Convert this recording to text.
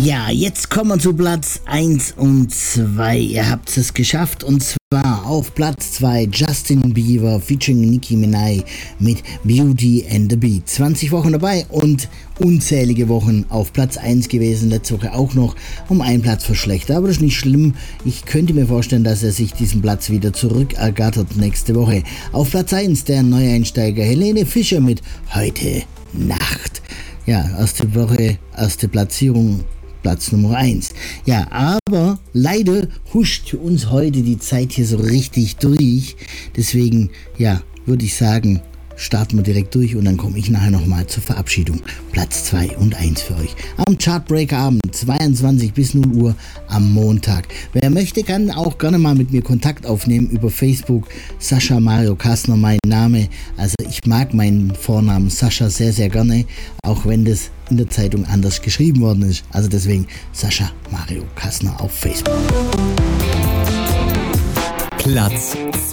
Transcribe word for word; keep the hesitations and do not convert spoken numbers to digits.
Ja, jetzt kommen wir zu Platz eins und zwei. Ihr habt es geschafft und zwar auf Platz zwei Justin Bieber featuring Nicki Minaj mit Beauty and the Beat. zwanzig Wochen dabei und unzählige Wochen auf Platz eins gewesen. Letzte Woche auch noch um einen Platz verschlechtert, aber das ist nicht schlimm. Ich könnte mir vorstellen, dass er sich diesen Platz wieder zurückergattert nächste Woche. Auf Platz eins der Neueinsteiger Helene Fischer mit Heute Nacht. Ja, erste Woche, erste Platzierung, Platz Nummer eins. Ja, aber leider huscht uns heute die Zeit hier so richtig durch. Deswegen, ja, würde ich sagen, starten wir direkt durch und dann komme ich nachher nochmal zur Verabschiedung. Platz zwei und eins für euch. Am Chartbreaker-Abend, zweiundzwanzig bis null Uhr am Montag. Wer möchte, kann auch gerne mal mit mir Kontakt aufnehmen über Facebook. Sascha Mario Kassner, mein Name. Also ich mag meinen Vornamen Sascha sehr, sehr gerne, auch wenn das in der Zeitung anders geschrieben worden ist. Also deswegen Sascha Mario Kassner auf Facebook. Platz